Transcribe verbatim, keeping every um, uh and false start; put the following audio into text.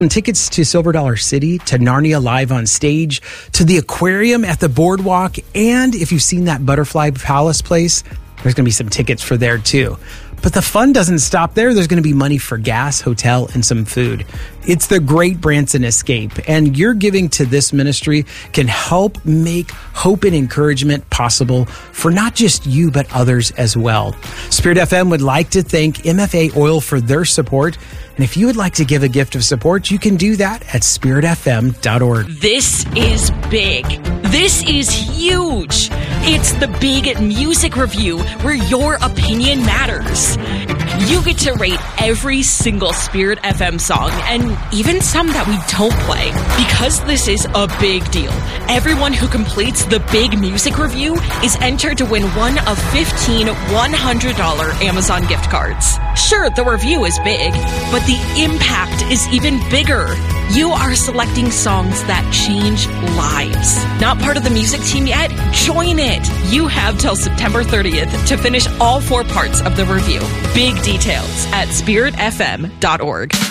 Tickets to Silver Dollar City, to Narnia Live on Stage, to the aquarium at the boardwalk, and if you've seen that Butterfly Palace place, there's going to be some tickets for there too. But the fun doesn't stop there. There's going to be money for gas, hotel, and some food. It's the Great Branson Escape, and your giving to this ministry can help make hope and encouragement possible for not just you, but others as well. Spirit F M would like to thank M F A Oil for their support. And if you would like to give a gift of support, you can do that at spirit f m dot org. This is big. This is huge. It's the Big Music Review, where your opinion matters. You get to rate every single Spirit F M song, and even some that we don't play. Because this is a big deal, everyone who completes the Big Music Review is entered to win one of fifteen one hundred dollars Amazon gift cards. Sure, the review is big, but the impact is even bigger. You are selecting songs that change lives. Not part of the music team yet? Join it. You have till September thirtieth to finish all four parts of the review. Big details at spirit f m dot org.